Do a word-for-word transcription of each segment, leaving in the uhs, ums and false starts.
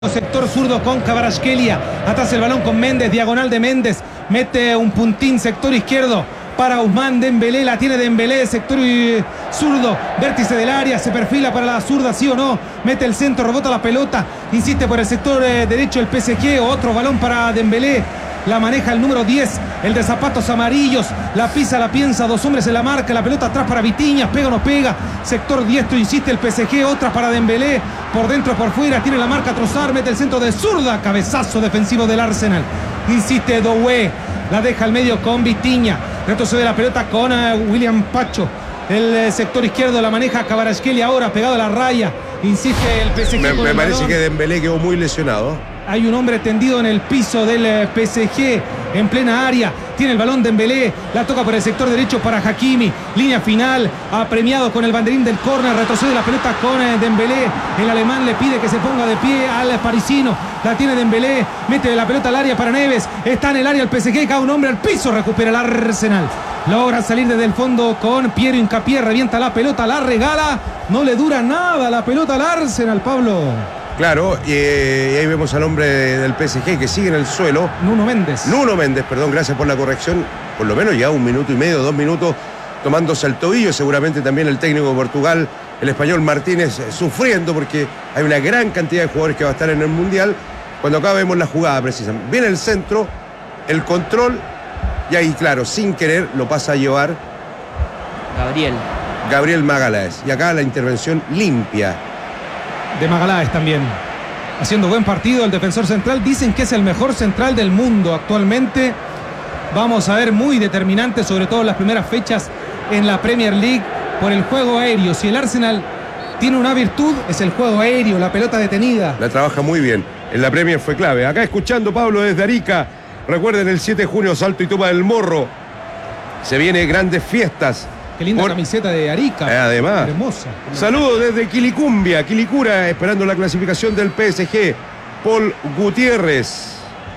Sector zurdo con Kvaratskhelia, atrás el balón con Méndez, diagonal de Méndez, mete un puntín, sector izquierdo para Ousmane Dembélé, la tiene Dembélé, sector zurdo, vértice del área, se perfila para la zurda, sí o no, mete el centro, rebota la pelota, insiste por el sector eh, derecho el P S G, otro balón para Dembélé, la maneja el número diez, el de zapatos amarillos, la pisa, la piensa, dos hombres en la marca, la pelota atrás para Vitinha, pega o no pega, sector diestro, insiste el P S G, otra para Dembélé, por dentro, por fuera, tiene la marca Trossard, mete el centro de zurda, cabezazo defensivo del Arsenal, insiste Doué, la deja al medio con Vitinha, retrocede la pelota con uh, William Pacho, el uh, sector izquierdo la maneja Kvaratskhelia ahora, pegado a la raya, insiste el P S G. Me, con me el parece balón. que Dembélé quedó muy lesionado. Hay un hombre tendido en el piso del P S G en plena área. Tiene el balón Dembélé. La toca por el sector derecho para Hakimi. Línea final. Apremiado con el banderín del córner. Retrocede la pelota con Dembélé. El alemán le pide que se ponga de pie al parisino. La tiene Dembélé. Mete la pelota al área para Neves. Está en el área el P S G. Cae un hombre al piso. Recupera el Arsenal. Logra salir desde el fondo con Piero Hincapié. Revienta la pelota. La regala. No le dura nada la pelota al Arsenal, Pablo. Claro, y, y ahí vemos al hombre del P S G que sigue en el suelo. Nuno Méndez. Nuno Méndez, perdón, gracias por la corrección. Por lo menos ya un minuto y medio, dos minutos, tomándose el tobillo. Seguramente también el técnico de Portugal, el español Martínez, eh, sufriendo porque hay una gran cantidad de jugadores que va a estar en el Mundial. Cuando acá vemos la jugada precisa. Viene el centro, el control, y ahí, claro, sin querer, lo pasa a llevar Gabriel. Gabriel Magalhães. Y acá la intervención limpia de Magalhães también, haciendo buen partido el defensor central. Dicen que es el mejor central del mundo actualmente. Vamos a ver, muy determinante, sobre todo en las primeras fechas en la Premier League, por el juego aéreo. Si el Arsenal tiene una virtud, es el juego aéreo, la pelota detenida. La trabaja muy bien. En la Premier fue clave. Acá escuchando Pablo desde Arica. Recuerden el siete de junio, Salto y Toma del Morro. Se vienen grandes fiestas. Qué linda Por... camiseta de Arica. Eh, además. Hermosa. Saludos desde Quilicumbia, Quilicura, esperando la clasificación del P S G. Paul Gutiérrez.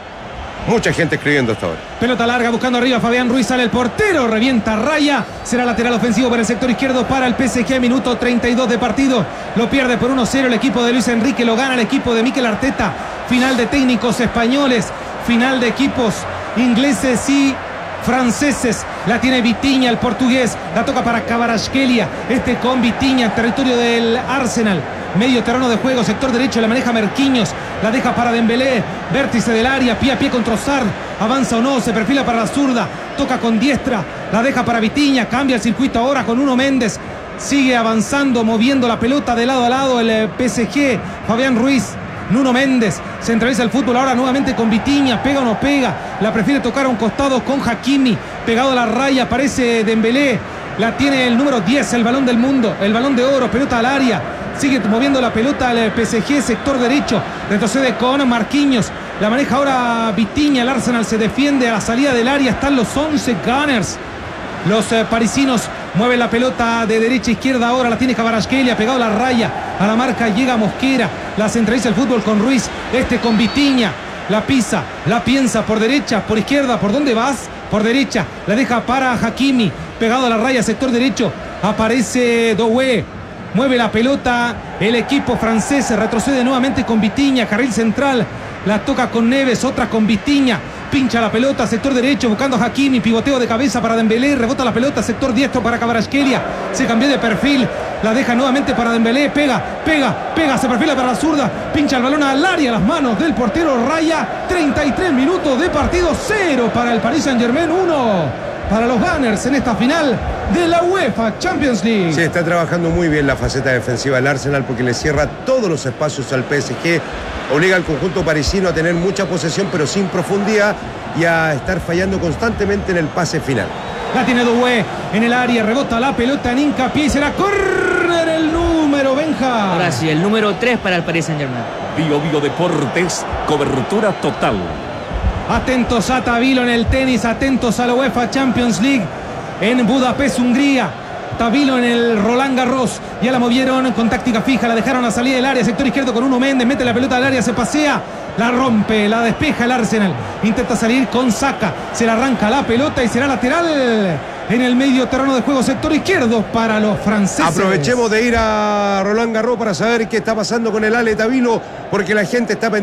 Mucha gente escribiendo hasta ahora. Pelota larga buscando arriba Fabián Ruiz, sale el portero, revienta raya. Será lateral ofensivo por el sector izquierdo para el P S G. Minuto treinta y dos de partido. Lo pierde por uno cero el equipo de Luis Enrique. Lo gana el equipo de Mikel Arteta. Final de técnicos españoles. Final de equipos ingleses y franceses. La tiene Vitinha, el portugués. La toca para Kvaratskhelia. Este con Vitinha, en territorio del Arsenal. Medio terreno de juego, sector derecho, la maneja Merquiños. La deja para Dembélé. Vértice del área, pie a pie con Trossard. Avanza o no, se perfila para la zurda. Toca con diestra. La deja para Vitinha. Cambia el circuito ahora con Nuno Méndez. Sigue avanzando, moviendo la pelota de lado a lado el P S G. Fabián Ruiz. Nuno Méndez centraliza el fútbol ahora nuevamente con Vitinha, pega o no pega, la prefiere tocar a un costado con Hakimi, pegado a la raya, aparece Dembélé, la tiene el número diez, el balón del mundo, el balón de oro, pelota al área, sigue moviendo la pelota al P S G, sector derecho, retrocede con Marquinhos, la maneja ahora Vitinha, el Arsenal se defiende a la salida del área, están los once Gunners. Los eh, parisinos mueven la pelota de derecha a izquierda ahora, la tiene Kvaratskhelia, pegado a la raya, a la marca llega Mosquera, la centraliza el fútbol con Ruiz, este con Vitinha, la pisa, la piensa por derecha, por izquierda, ¿por dónde vas? Por derecha, la deja para Hakimi, pegado a la raya, sector derecho, aparece Doué, mueve la pelota, el equipo francés retrocede nuevamente con Vitinha, carril central, la toca con Neves, otra con Vitinha, pincha la pelota, sector derecho, buscando a Hakimi, pivoteo de cabeza para Dembélé, rebota la pelota, sector diestro para Kvaratskhelia, se cambió de perfil, la deja nuevamente para Dembélé, pega, pega, pega, se perfila para la zurda, pincha el balón al área, las manos del portero raya, treinta y tres minutos de partido, cero para el Paris Saint-Germain, uno para los Gunners en esta final de la UEFA Champions League. Sí, está trabajando muy bien la faceta defensiva del Arsenal porque le cierra todos los espacios al P S G, obliga al conjunto parisino a tener mucha posesión pero sin profundidad y a estar fallando constantemente en el pase final. La tiene Doué en el área, rebota la pelota en Hincapié y será córner el número, Benja. Ahora sí, el número tres para el Paris Saint-Germain. Bio Bio Deportes, cobertura total. Atentos a Tavilo en el tenis, atentos a la UEFA Champions League en Budapest, Hungría. Tavilo en el Roland Garros, ya la movieron con táctica fija, la dejaron a salir del área, sector izquierdo con Nuno Méndez, mete la pelota al área, se pasea, la rompe, la despeja el Arsenal, intenta salir con Saka, se la arranca la pelota y será lateral en el medio terreno de juego, sector izquierdo para los franceses. Aprovechemos de ir a Roland Garros para saber qué está pasando con el Ale Tavilo, porque la gente está pendiente